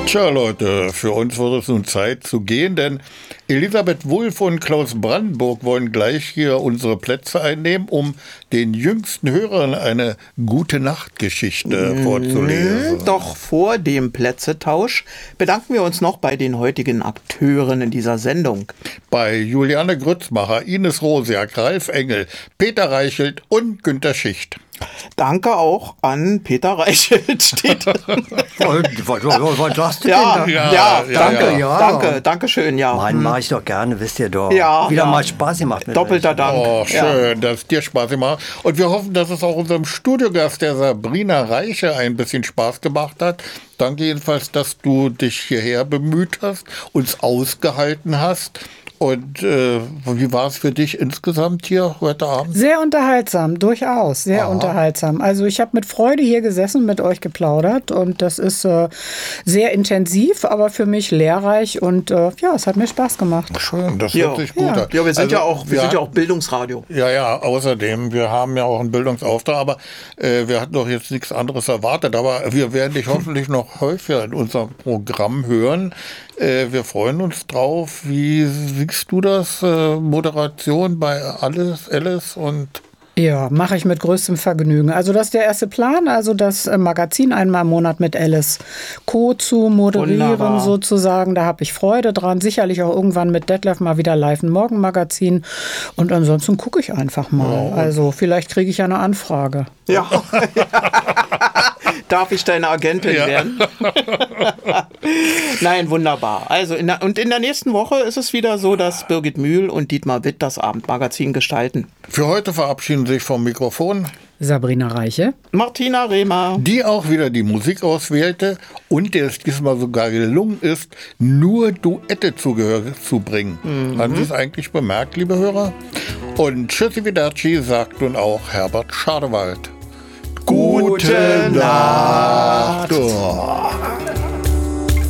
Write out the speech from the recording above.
Tja, Leute, für uns wird es nun Zeit zu gehen, denn Elisabeth Wulff und Klaus Brandenburg wollen gleich hier unsere Plätze einnehmen, um den jüngsten Hörern eine Gute-Nacht-Geschichte vorzulesen. Doch vor dem Plätzetausch bedanken wir uns noch bei den heutigen Akteuren in dieser Sendung. Bei Juliane Grützmacher, Ines Rosiak, Ralf Engel, Peter Reichelt und Günter Schicht. Danke auch an Peter Reichelt, steht. Was sagst du Ja, denn ja, da? danke, danke schön, ja. Mann, mach ich doch gerne, wisst ihr doch. Ja, Wieder ja. mal Spaß gemacht mit Doppelter euch. Dank. Oh, schön, dass es dir Spaß gemacht hat. Und wir hoffen, dass es auch unserem Studiogast, der Sabrina Reiche, ein bisschen Spaß gemacht hat. Danke jedenfalls, dass du dich hierher bemüht hast, uns ausgehalten hast. Und wie war es für dich insgesamt hier heute Abend? Sehr unterhaltsam, durchaus, sehr unterhaltsam. Also ich habe mit Freude hier gesessen, mit euch geplaudert und das ist sehr intensiv, aber für mich lehrreich und ja, es hat mir Spaß gemacht. Schön, das hört sich gut an. Ja, wir sind Also, ja auch Bildungsradio. Ja, außerdem, wir haben ja auch einen Bildungsauftrag, aber wir hatten doch jetzt nichts anderes erwartet, aber wir werden dich hoffentlich noch häufiger in unserem Programm hören. Wir freuen uns drauf. Wie siehst du das? Moderation bei Alice und... Ja, mache ich mit größtem Vergnügen. Also das ist der erste Plan, also das Magazin einmal im Monat mit Alice Co. zu moderieren. Wunderbar. Sozusagen. Da habe ich Freude dran. Sicherlich auch irgendwann mit Detlef mal wieder live ein Morgenmagazin. Und ansonsten gucke ich einfach mal. Ja. Also vielleicht kriege ich ja eine Anfrage. Ja. Darf ich deine Agentin werden? Nein, wunderbar. Also in der nächsten Woche ist es wieder so, dass Birgit Mühl und Dietmar Witt das Abendmagazin gestalten. Für heute verabschieden sich vom Mikrofon Sabrina Reiche, Martina Rehmer, die auch wieder die Musik auswählte und der es diesmal sogar gelungen ist, nur Duette zu Gehör zu bringen. Haben Sie es eigentlich bemerkt, liebe Hörer? Und Tschüssi Vidaci sagt nun auch Herbert Schadewald. Gute Nacht.